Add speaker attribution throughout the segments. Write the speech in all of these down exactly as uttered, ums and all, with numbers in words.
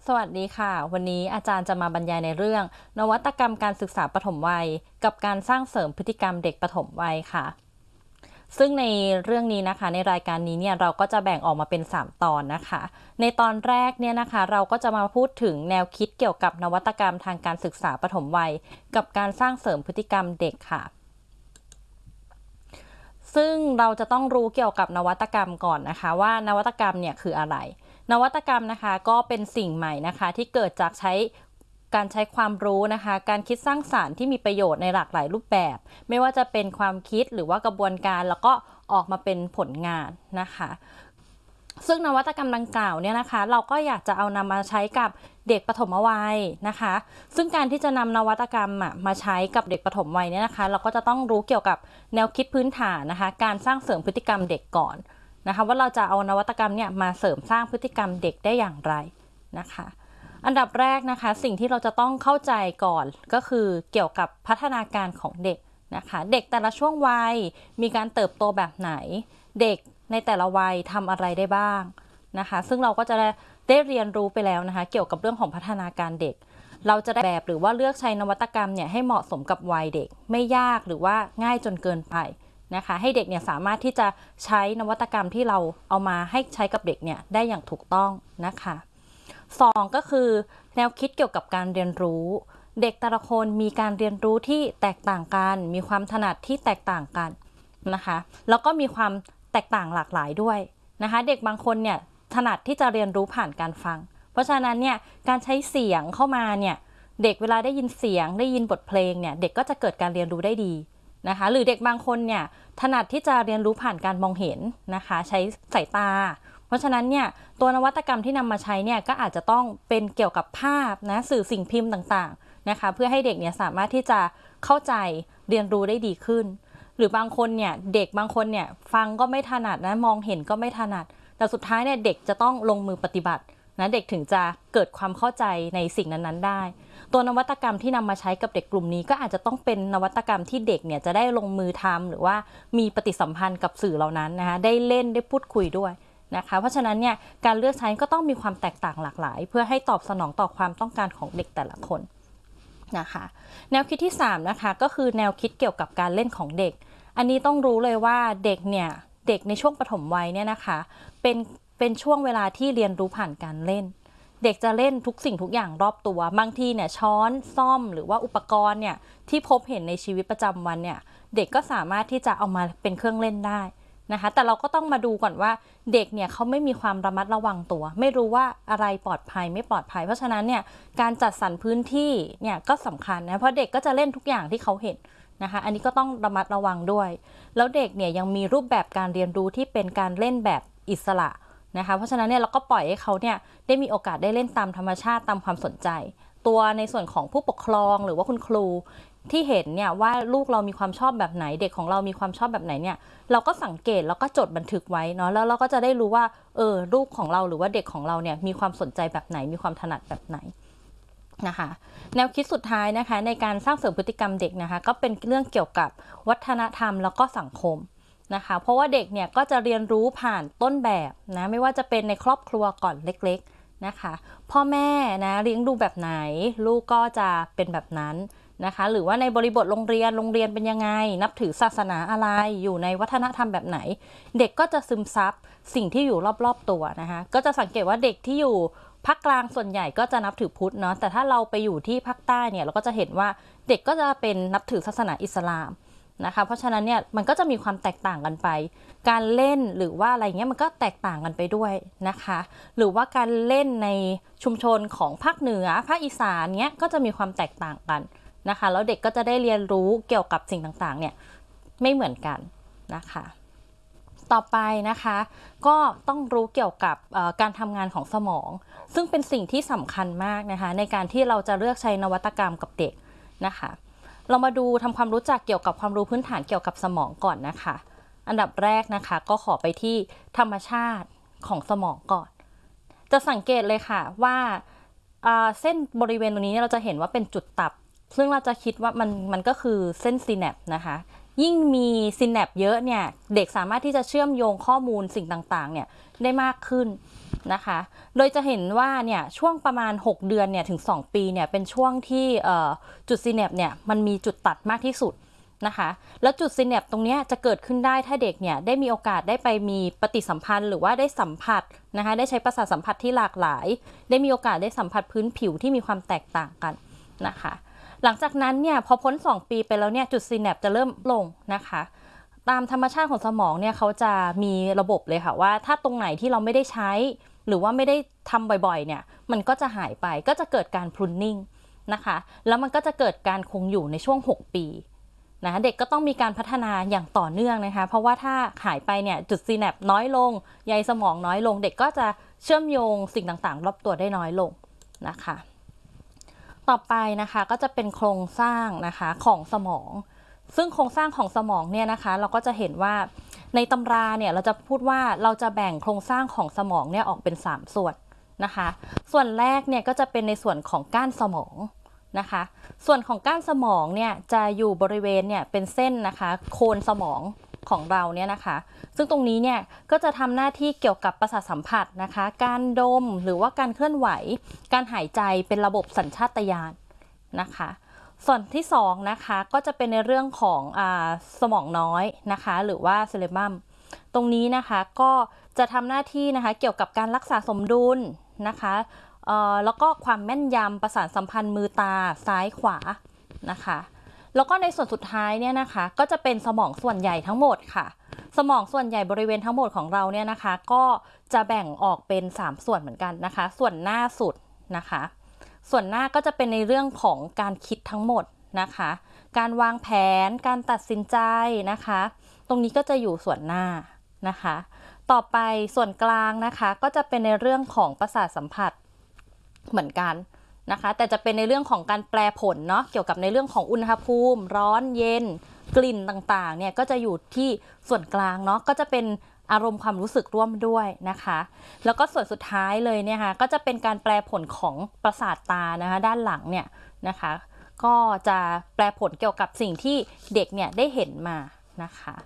Speaker 1: สวัสดีค่ะวันนี้อาจารย์จะมาบรรยายในเรื่องนวัตกรรมการศึกษาปฐมวัยกับการสร้างเสริมพฤติกรรมเด็กปฐมวัยค่ะซึ่งในเรื่องนี้นะคะในรายการนี้เนี่ยเราก็จะแบ่งออกมาเป็นสามตอนนะคะในตอนแรกเนี่ยนะคะเราก็จะมาพูดถึงแนวคิดเกี่ยวกับนวัตกรรมทางการศึกษาปฐมวัยกับการสร้างเสริมพฤติกรรมเด็กค่ะซึ่งเราจะต้องรู้เกี่ยวกับนวัตกรรมก่อนนะคะว่านวัตกรรมเนี่ยคืออะไรนวัตกรรมนะคะก็เป็นสิ่งใหม่นะคะที่เกิดจากใช้การใช้ความรู้นะคะการคิดสร้างสรรค์ที่มีประโยชน์ในหลากหลายรูปแบบไม่ว่าจะเป็นความคิดหรือว่ากระบวนการแล้วก็ออกมาเป็นผลงานนะคะซึ่งนวัตกรรมดังกล่าวเนี่ยนะคะเราก็อยากจะเอานำมาใช้กับเด็กปฐมวัยนะคะซึ่งการที่จะนำนวัตกรรมมาใช้กับเด็กปฐมวัยเนี่ยนะคะเราก็จะต้องรู้เกี่ยวกับแนวคิดพื้นฐานนะคะการสร้างเสริมพฤติกรรมเด็กก่อนนะคะว่าเราจะเอานวัตกรรมเนี่ยมาเสริมสร้างพฤติกรรมเด็กได้อย่างไรนะคะอันดับแรกนะคะสิ่งที่เราจะต้องเข้าใจก่อนก็คือเกี่ยวกับพัฒนาการของเด็กนะคะเด็กแต่ละช่วงวัยมีการเติบโตแบบไหนเด็กในแต่ละวัยทำอะไรได้บ้างนะคะซึ่งเราก็จะได้ได้เรียนรู้ไปแล้วนะคะเกี่ยวกับเรื่องของพัฒนาการเด็กเราจะได้แบบหรือว่าเลือกใช้นวัตกรรมเนี่ยให้เหมาะสมกับวัยเด็กไม่ยากหรือว่าง่ายจนเกินไปนะคะให้เด็กเนี่ยสามารถที่จะใช้นวัตกรรมที่เราเอามาให้ใช้กับเด็กเนี่ยได้อย่างถูกต้องนะคะสองก็คือแนวคิดเกี่ยวกับการเรียนรู้เด็กแต่ละคนมีการเรียนรู้ที่แตกต่างกันมีความถนัดที่แตกต่างกันนะคะแล้วก็มีความแตกต่างหลากหลายด้วยนะคะเด็กบางคนเนี่ยถนัดที่จะเรียนรู้ผ่านการฟังเพราะฉะนั้นเนี่ยการใช้เสียงเข้ามาเนี่ยเด็กเวลาได้ยินเสียงได้ยินบทเพลงเนี่ยเด็กก็จะเกิดการเรียนรู้ได้ดีนะคะหรือเด็กบางคนเนี่ยถนัดที่จะเรียนรู้ผ่านการมองเห็นนะคะใช้สายตาเพราะฉะนั้นเนี่ยตัวนวัตกรรมที่นำมาใช้เนี่ยก็อาจจะต้องเป็นเกี่ยวกับภาพนะสื่อสิ่งพิมพ์ต่างๆนะคะเพื่อให้เด็กเนี่ยสามารถที่จะเข้าใจเรียนรู้ได้ดีขึ้นหรือบางคนเนี่ยเด็กบางคนเนี่ยฟังก็ไม่ถนัดนะมองเห็นก็ไม่ถนัดแต่สุดท้ายเนี่ยเด็กจะต้องลงมือปฏิบัตินะเด็กถึงจะเกิดความเข้าใจในสิ่งนั้นๆได้ตัวนวัตกรรมที่นำมาใช้กับเด็กกลุ่มนี้ก็อาจจะต้องเป็นนวัตกรรมที่เด็กเนี่ยจะได้ลงมือทำหรือว่ามีปฏิสัมพันธ์กับสื่อเหล่านั้นนะคะได้เล่นได้พูดคุยด้วยนะคะเพราะฉะนั้นเนี่ยการเลือกใช้ก็ต้องมีความแตกต่างหลากหลายเพื่อให้ตอบสนองต่อความต้องการของเด็กแต่ละคนนะคะแนวคิดที่สามนะคะก็คือแนวคิดเกี่ยวกับการเล่นของเด็กอันนี้ต้องรู้เลยว่าเด็กเนี่ยเด็กในช่วงปฐมวัยเนี่ยนะคะเป็นเป็นช่วงเวลาที่เรียนรู้ผ่านการเล่นเด็กจะเล่นทุกสิ่งทุกอย่างรอบตัวบางทีเนี่ยช้อนซ่อมหรือว่าอุปกรณ์เนี่ยที่พบเห็นในชีวิตประจำวันเนี่ยเด็กก็สามารถที่จะเอามาเป็นเครื่องเล่นได้นะคะแต่เราก็ต้องมาดูก่อนว่าเด็กเนี่ยเขาไม่มีความระมัดระวังตัวไม่รู้ว่าอะไรปลอดภัยไม่ปลอดภัยเพราะฉะนั้นเนี่ยการจัดสรรพื้นที่เนี่ยก็สำคัญนะเพราะเด็กก็จะเล่นทุกอย่างที่เขาเห็นนะคะอันนี้ก็ต้องระมัดระวังด้วยแล้วเด็กเนี่ยยังมีรูปแบบการเรียนรู้ที่เป็นการเล่นแบบอิสระนะคะเพราะฉะนั้นเนี่ยเราก็ปล่อยให้เขาเนี่ยได้มีโอกาสได้เล่นตามธรรมชาติตามความสนใจตัวในส่วนของผู้ปกครองหรือว่าคุณครูที่เห็นเนี่ยว่าลูกเรามีความชอบแบบไหนเด็กของเรามีความชอบแบบไหนเนี่ยเราก็สังเกตแล้วก็จดบันทึกไว้เนาะแล้วเราก็จะได้รู้ว่าเออลูกของเราหรือว่าเด็กของเราเนี่ยมีความสนใจแบบไหนมีความถนัดแบบไหนนะคะแนวคิดสุดท้ายนะคะในการสร้างเสริมพฤติกรรมเด็กนะคะก็เป็นเรื่องเกี่ยวกับวัฒนธรรมแล้วก็สังคมนะคะเพราะว่าเด็กเนี่ยก็จะเรียนรู้ผ่านต้นแบบนะไม่ว่าจะเป็นในครอบครัวก่อนเล็กๆนะคะพ่อแม่นะเลี้ยงดูแบบไหนลูกก็จะเป็นแบบนั้นนะคะหรือว่าในบริบทโรงเรียนโรงเรียนเป็นยังไงนับถือศาสนาอะไรอยู่ในวัฒนธรรมแบบไหนเด็กก็จะซึมซับสิ่งที่อยู่รอบๆตัวนะคะก็จะสังเกตว่าเด็กที่อยู่ภาคกลางส่วนใหญ่ก็จะนับถือพุทธเนาะแต่ถ้าเราไปอยู่ที่ภาคใต้เนี่ยเราก็จะเห็นว่าเด็กก็จะเป็นนับถือศาสนาอิสลามนะคะเพราะฉะนั้นเนี่ยมันก็จะมีความแตกต่างกันไปการเล่นหรือว่าอะไรเงี้ยมันก็แตกต่างกันไปด้วยนะคะหรือว่าการเล่นในชุมชนของภาคเหนือภาคอีสานเนี้ยก็จะมีความแตกต่างกันนะคะแล้วเด็กก็จะได้เรียนรู้เกี่ยวกับสิ่งต่างๆเนี่ยไม่เหมือนกันนะคะต่อไปนะคะก็ต้องรู้เกี่ยวกับการทำงานของสมองซึ่งเป็นสิ่งที่สำคัญมากนะคะในการที่เราจะเลือกใช้นวัตกรรมกับเด็กนะคะเรามาดูทำความรู้จักเกี่ยวกับความรู้พื้นฐานเกี่ยวกับสมองก่อนนะคะอันดับแรกนะคะก็ขอไปที่ธรรมชาติของสมองก่อนจะสังเกตเลยค่ะว่าเส้นบริเวณตรงนี้เราจะเห็นว่าเป็นจุดตับซึ่งเราจะคิดว่ามันมันก็คือเส้นซีแนปนะคะยิ่งมีซินแนปเยอะเนี่ยเด็กสามารถที่จะเชื่อมโยงข้อมูลสิ่งต่างๆเนี่ยได้มากขึ้นนะคะโดยจะเห็นว่าเนี่ยช่วงประมาณหกเดือนเนี่ยถึงสองปีเนี่ยเป็นช่วงที่จุดซินแนปเนี่ยมันมีจุดตัดมากที่สุดนะคะแล้วจุดซินแนปตรงนี้จะเกิดขึ้นได้ถ้าเด็กเนี่ยได้มีโอกาสได้ไปมีปฏิสัมพันธ์หรือว่าได้สัมผัสนะคะได้ใช้ประสาทสัมผัสที่หลากหลายได้มีโอกาสได้สัมผัสพื้นผิวที่มีความแตกต่างกันนะคะหลังจากนั้นเนี่ยพอพ้นสองปีไปแล้วเนี่ยจุดซินแนปจะเริ่มลงนะคะตามธรรมชาติของสมองเนี่ยเขาจะมีระบบเลยค่ะว่าถ้าตรงไหนที่เราไม่ได้ใช้หรือว่าไม่ได้ทำบ่อยๆเนี่ยมันก็จะหายไปก็จะเกิดการพรูนนิ่งนะคะแล้วมันก็จะเกิดการคงอยู่ในช่วงหกปีนะเด็กก็ต้องมีการพัฒนาอย่างต่อเนื่องนะคะเพราะว่าถ้าหายไปเนี่ยจุดซีแนปน้อยลงใยสมองน้อยลงเด็กก็จะเชื่อมโยงสิ่งต่างๆรอบตัวได้น้อยลงนะคะต่อไปนะคะก็จะเป็นโครงสร้างนะคะของสมองซึ่งโครงสร้างของสมองเนี่ยนะคะเราก็จะเห็นว่าในตำราเนี่ยเราจะพูดว่าเราจะแบ่งโครงสร้างของสมองเนี่ยออกเป็นสามส่วนนะคะส่วนแรกเนี่ยก็จะเป็นในส่วนของก้านสมองนะคะส่วนของก้านสมองเนี่ยจะอยู่บริเวณเนี่ยเป็นเส้นนะคะโคนสมองของเราเนี่ยนะคะซึ่งตรงนี้เนี่ยก็จะทำหน้าที่เกี่ยวกับประสาทสัมผัสนะคะการดมหรือว่าการเคลื่อนไหวการหายใจเป็นระบบสัญชาตญาณนะคะส่วนที่สองนะคะก็จะเป็นในเรื่องของอ่าสมองน้อยนะคะหรือว่าเซเลบัมตรงนี้นะคะก็จะทำหน้าที่นะคะเกี่ยวกับการรักษาสมดุลนะคะแล้วก็ความแม่นยำประสานสัมพันธ์มือตาซ้ายขวานะคะแล้วก็ในส่วนสุดท้ายเนี่ยนะคะก็จะเป็นสมองส่วนใหญ่ทั้งหมดค่ะสมองส่วนใหญ่บริเวณทั้งหมดของเราเนี่ยนะคะก็จะแบ่งออกเป็นสามส่วนเหมือนกันนะคะส่วนหน้าสุดนะคะส่วนหน้าก็จะเป็นในเรื่องของการคิดทั้งหมดนะคะการวางแผนการตัดสินใจนะคะตรงนี้ก็จะอยู่ส่วนหน้านะคะต่อไปส่วนกลางนะคะก็จะเป็นในเรื่องของประสาทสัมผัสเหมือนกันนะคะแต่จะเป็นในเรื่องของการแปลผลเนาะเกี่ยวกับในเรื่องของอุณหภูมิร้อนเย็นกลิ่นต่างๆเนี่ยก็จะอยู่ที่ส่วนกลางเนาะก็จะเป็นอารมณ์ความรู้สึกร่วมด้วยนะคะแล้วก็ส่วนสุดท้ายเลยเนี่ยค่ะก็จะเป็นการแปลผลของประสาทตานะคะด้านหลังเนี่ยนะคะก็จะแปลผลเกี่ยวกับสิ่งที่เด็กเนี่ยได้เห็นมานะคะ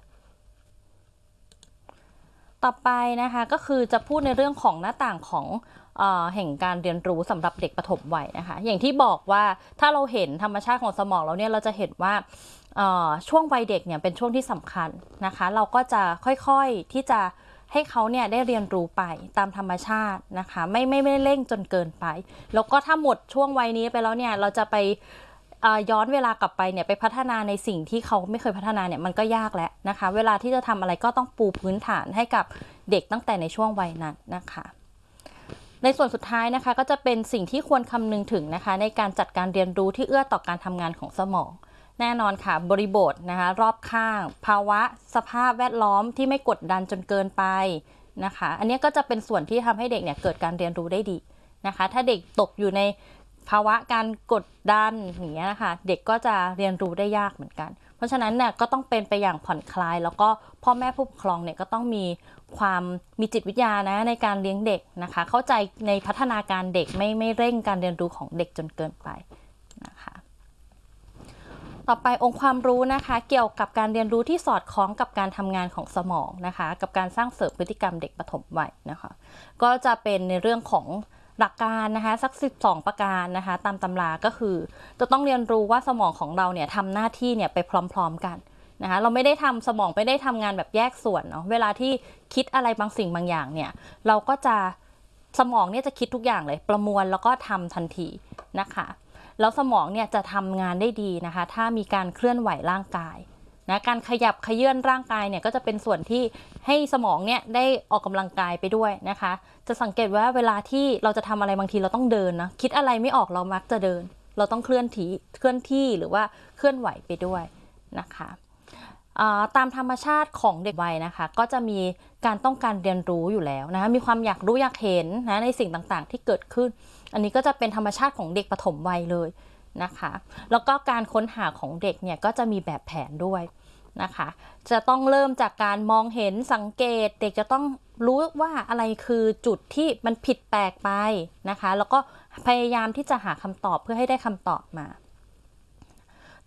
Speaker 1: ต่อไปนะคะก็คือจะพูดในเรื่องของหน้าต่างของเอ่อแห่งการเรียนรู้สำหรับเด็กปฐมวัยนะคะอย่างที่บอกว่าถ้าเราเห็นธรรมชาติของสมองเราเนี่ยเราจะเห็นว่าช่วงวัยเด็กเนี่ยเป็นช่วงที่สำคัญนะคะเราก็จะค่อยๆที่จะให้เขาเนี่ยได้เรียนรู้ไปตามธรรมชาตินะคะไม่ไม่ไม่เร่งจนเกินไปแล้วก็ถ้าหมดช่วงวัยนี้ไปแล้วเนี่ยเราจะไปย้อนเวลากลับไปเนี่ยไปพัฒนาในสิ่งที่เขาไม่เคยพัฒนาเนี่ยมันก็ยากแล้วนะคะเวลาที่จะทำอะไรก็ต้องปูพื้นฐานให้กับเด็กตั้งแต่ในช่วงวัยนั้นนะคะในส่วนสุดท้ายนะคะก็จะเป็นสิ่งที่ควรคำนึงถึงนะคะในการจัดการเรียนรู้ที่เอื้อต่อการทำงานของสมองแน่นอนค่ะบริบทนะคะรอบข้างภาวะสภาพแวดล้อมที่ไม่กดดันจนเกินไปนะคะอันนี้ก็จะเป็นส่วนที่ทำให้เด็กเนี่ยเกิดการเรียนรู้ได้ดีนะคะถ้าเด็กตกอยู่ในภาวะการกดดันอย่างเงี้ยนะคะเด็กก็จะเรียนรู้ได้ยากเหมือนกันเพราะฉะนั้นเนี่ยก็ต้องเป็นไปอย่างผ่อนคลายแล้วก็พ่อแม่ผู้ปกครองเนี่ยก็ต้องมีความมีจิตวิทยานะในการเลี้ยงเด็กนะคะเข้าใจในพัฒนาการเด็กไม่ไม่เร่งการเรียนรู้ของเด็กจนเกินไปนะคะต่อไปองค์ความรู้นะคะเกี่ยวกับการเรียนรู้ที่สอดคล้องกับการทำงานของสมองนะคะกับการสร้างเสริมพฤติกรรมเด็กปฐมวัยนะคะก็จะเป็นในเรื่องของหลักการนะคะสักสิบสองประการนะคะตามตำราก็คือจะต้องเรียนรู้ว่าสมองของเราเนี่ยทำหน้าที่เนี่ยไปพร้อมๆกันนะคะเราไม่ได้ทำสมองไม่ได้ทำงานแบบแยกส่วนเนาะเวลาที่คิดอะไรบางสิ่งบางอย่างเนี่ยเราก็จะสมองเนี่ยจะคิดทุกอย่างเลยประมวลแล้วก็ทำทันทีนะคะแล้วสมองเนี่ยจะทำงานได้ดีนะคะถ้ามีการเคลื่อนไหวร่างกายนะการขยับขยื่นร่างกายเนี่ยก็จะเป็นส่วนที่ให้สมองเนี่ยได้ออกกำลังกายไปด้วยนะคะจะสังเกตว่าเวลาที่เราจะทำอะไรบางทีเราต้องเดินนะคิดอะไรไม่ออกเรามักจะเดินเราต้องเคลื่อนที่เคลื่อนที่หรือว่าเคลื่อนไหวไปด้วยนะคะตามธรรมชาติของเด็กวัยนะคะก็จะมีการต้องการเรียนรู้อยู่แล้วนะคะมีความอยากรู้อยากเห็นนะในสิ่งต่างๆที่เกิดขึ้นอันนี้ก็จะเป็นธรรมชาติของเด็กปฐมวัยเลยนะคะแล้วก็การค้นหาของเด็กเนี่ยก็จะมีแบบแผนด้วยนะคะจะต้องเริ่มจากการมองเห็นสังเกตเด็กจะต้องรู้ว่าอะไรคือจุดที่มันผิดแปลกไปนะคะแล้วก็พยายามที่จะหาคำตอบเพื่อให้ได้คำตอบมา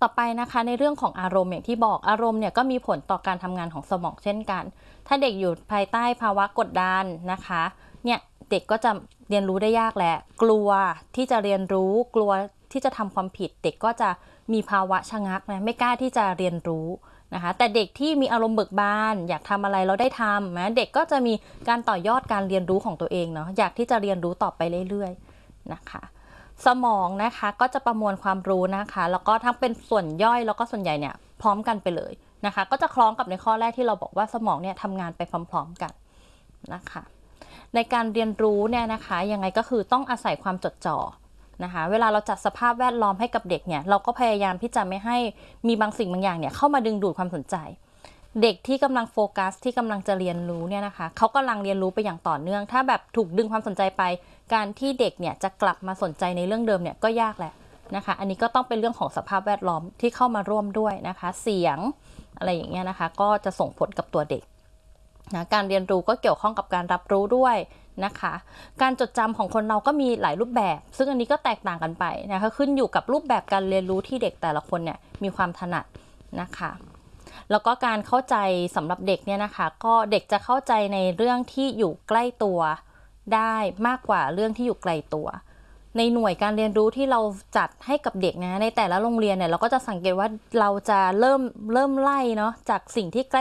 Speaker 1: ต่อไปนะคะในเรื่องของอารมณ์อย่างที่บอกอารมณ์เนี่ยก็มีผลต่อการทำงานของสมองเช่นกันถ้าเด็กอยู่ภายใต้ภาวะกดดันนะคะเนี่ยเด็กก็จะเรียนรู้ได้ยากแหละกลัวที่จะเรียนรู้กลัวที่จะทำความผิดเด็กก็จะมีภาวะชะงักนะไม่กล้าที่จะเรียนรู้นะคะแต่เด็กที่มีอารมณ์เบิกบานอยากทำอะไรเราได้ทำนะเด็กก็จะมีการต่อยอดการเรียนรู้ของตัวเองเนาะอยากที่จะเรียนรู้ต่อไปเรื่อยๆนะคะสมองนะคะก็จะประมวลความรู้นะคะแล้วก็ทั้งเป็นส่วนย่อยแล้วก็ส่วนใหญ่เนี่ยพร้อมกันไปเลยนะคะก็จะคล้องกับในข้อแรกที่เราบอกว่าสมองเนี่ยทำงานไปพร้อมๆกันนะคะในการเรียนรู้เนี่ยนะคะยังไงก็คือต้องอาศัยความจดจ่อนะคะเวลาเราจัดสภาพแวดล้อมให้กับเด็กเนี่ยเราก็พยายามที่จะไม่ให้มีบางสิ่งบางอย่างเนี่ยเข้ามาดึงดูดความสนใจเด็กที่กำลังโฟกัสที่กำลังจะเรียนรู้เนี่ยนะคะเขากำลังเรียนรู้ไปอย่างต่อเนื่องถ้าแบบถูกดึงความสนใจไปการที่เด็กเนี่ยจะกลับมาสนใจในเรื่องเดิมเนี่ยก็ยากแหละนะคะอันนี้ก็ต้องเป็นเรื่องของสภาพแวดล้อมที่เข้ามาร่วมด้วยนะคะเสียงอะไรอย่างเงี้ยนะคะก็จะส่งผลกับตัวเด็กนะการเรียนรู้ก็เกี่ยวข้องกับการรับรู้ด้วยนะคะการจดจำของคนเราก็มีหลายรูปแบบซึ่งอันนี้ก็แตกต่างกันไปนะคะขึ้นอยู่กับรูปแบบการเรียนรู้ที่เด็กแต่ละคนเนี่ยมีความถนัดนะคะแล้วก็การเข้าใจสำหรับเด็กเนี่ยนะคะก็เด็กจะเข้าใจในเรื่องที่อยู่ใกล้ตัวได้มากกว่าเรื่องที่อยู่ไกลตัวในหน่วยการเรียนรู้ที่เราจัดให้กับเด็กนะในแต่ละโรงเรียนเนี่ยเราก็จะสังเกตว่าเราจะเริ่มเริ่มไล่เนาะจากสิ่งที่ใกล้